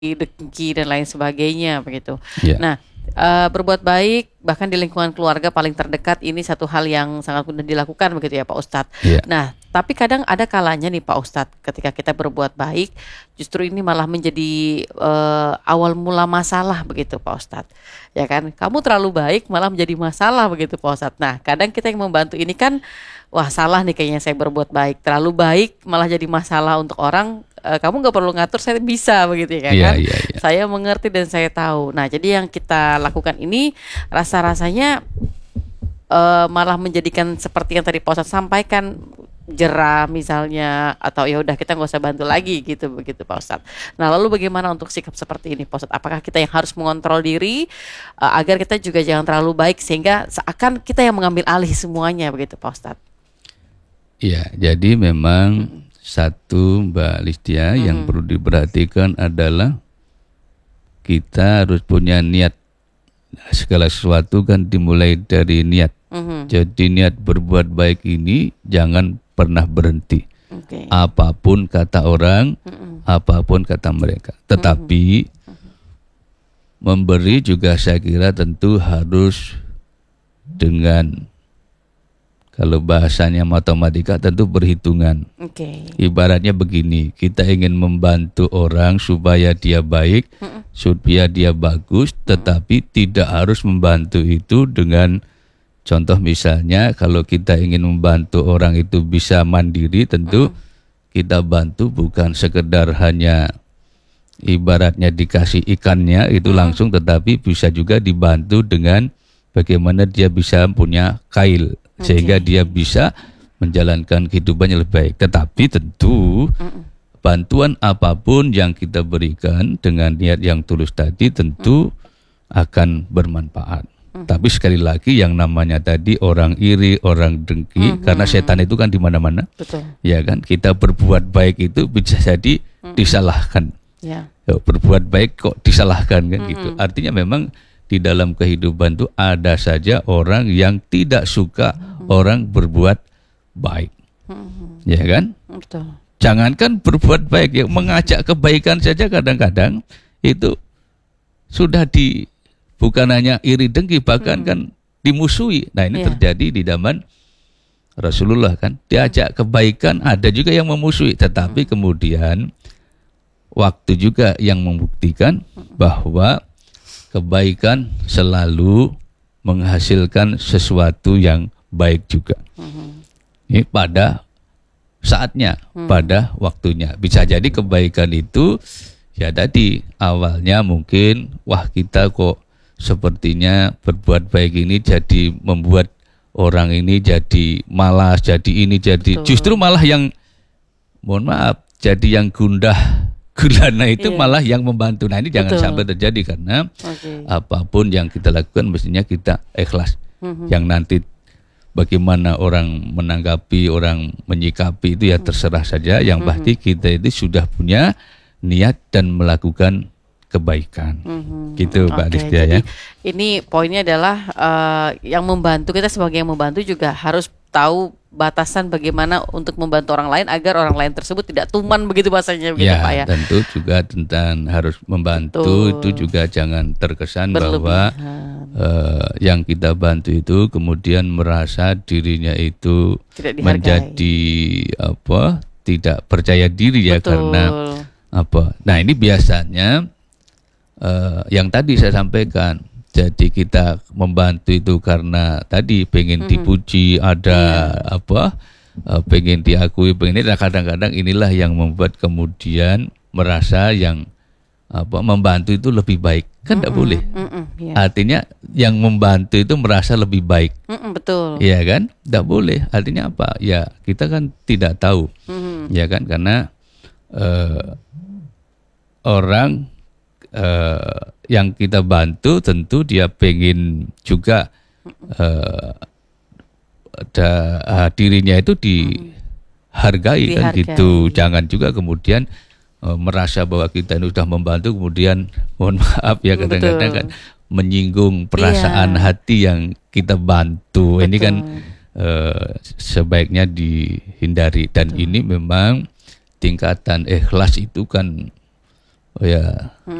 dengki dan lain sebagainya begitu. Ya. Nah, berbuat baik bahkan di lingkungan keluarga paling terdekat ini satu hal yang sangat mudah dilakukan begitu ya Pak Ustadz. Ya. Nah, tapi kadang ada kalanya nih Pak Ustadz, ketika kita berbuat baik justru ini malah menjadi awal mula masalah begitu Pak Ustadz. Ya kan, kamu terlalu baik malah menjadi masalah begitu Pak Ustadz. Nah, kadang kita yang membantu ini kan, wah salah nih kayaknya saya berbuat baik, terlalu baik malah jadi masalah untuk orang. Kamu nggak perlu ngatur, saya bisa begitu ya kan? Iya. Saya mengerti dan saya tahu. Nah, jadi yang kita lakukan ini rasa-rasanya malah menjadikan seperti yang tadi Pak Ustadz sampaikan, jerah misalnya, atau ya udah kita nggak usah bantu lagi gitu begitu Pak Ustadz. Nah, lalu bagaimana untuk sikap seperti ini Pak Ustadz? Apakah kita yang harus mengontrol diri agar kita juga jangan terlalu baik sehingga seakan kita yang mengambil alih semuanya begitu Pak Ustadz? Iya, jadi memang satu Mbak Listia yang perlu diperhatikan adalah kita harus punya niat. Segala sesuatu kan dimulai dari niat. Jadi niat berbuat baik ini jangan pernah berhenti. Apapun kata orang, apapun kata mereka. Tetapi memberi juga saya kira tentu harus dengan, kalau bahasanya matematika tentu berhitungan. Ibaratnya begini, kita ingin membantu orang supaya dia baik, supaya dia bagus, tetapi tidak harus membantu itu dengan contoh misalnya kalau kita ingin membantu orang itu bisa mandiri, tentu kita bantu bukan sekedar hanya ibaratnya dikasih ikannya itu langsung, tetapi bisa juga dibantu dengan bagaimana dia bisa punya kail. Sehingga dia bisa menjalankan kehidupannya lebih baik. Tetapi tentu bantuan apapun yang kita berikan dengan niat yang tulus tadi tentu akan bermanfaat. Tapi sekali lagi yang namanya tadi orang iri, orang dengki, karena setan itu kan di mana-mana. Ya kan, kita berbuat baik itu bisa jadi disalahkan. Berbuat baik kok disalahkan kan gitu. Artinya memang di dalam kehidupan itu ada saja orang yang tidak suka orang berbuat baik. Ya kan? Betul. Jangankan berbuat baik, ya mengajak kebaikan saja kadang-kadang itu sudah bukan hanya iri dengki, bahkan kan dimusuhi. Nah, ini terjadi di zaman Rasulullah kan. Diajak kebaikan, ada juga yang memusuhi, tetapi kemudian waktu juga yang membuktikan bahwa kebaikan selalu menghasilkan sesuatu yang baik juga. Ini pada saatnya, pada waktunya. Bisa jadi kebaikan itu ya tadi awalnya mungkin wah kita kok sepertinya berbuat baik ini jadi membuat orang ini jadi malas, jadi ini jadi justru malah yang mohon maaf jadi yang gundah gulana itu malah yang membantu. Nah, ini jangan sampai terjadi karena apapun yang kita lakukan mestinya kita ikhlas. Yang nanti bagaimana orang menanggapi, orang menyikapi itu ya terserah saja. Yang pasti kita itu sudah punya niat dan melakukan kebaikan. Gitu Mbak Listia ya. Ini poinnya adalah yang membantu, kita sebagai yang membantu juga harus tahu batasan bagaimana untuk membantu orang lain agar orang lain tersebut tidak tuman begitu bahasanya begitu Pak ya. Tentu juga tentang harus membantu itu juga jangan terkesan bahwa yang kita bantu itu kemudian merasa dirinya itu menjadi tidak percaya diri ya. Karena Nah, ini biasanya yang tadi saya sampaikan. Jadi kita membantu itu karena tadi pengen dipuji, ada pengen diakui, pengen ini. Kadang-kadang inilah yang membuat kemudian merasa yang membantu itu lebih baik. Kan tidak boleh. Artinya yang membantu itu merasa lebih baik. Betul. Iya kan? Tidak boleh. Artinya apa? Ya kita kan tidak tahu. Ya kan? Karena orang yang kita bantu tentu dia pengen juga dirinya itu dihargai kan gitu. Jangan juga kemudian merasa bahwa kita ini sudah membantu kemudian mohon maaf ya kadang-kadang kan menyinggung perasaan hati yang kita bantu. Ini kan sebaiknya dihindari dan ini memang tingkatan ikhlas itu kan Oh ya,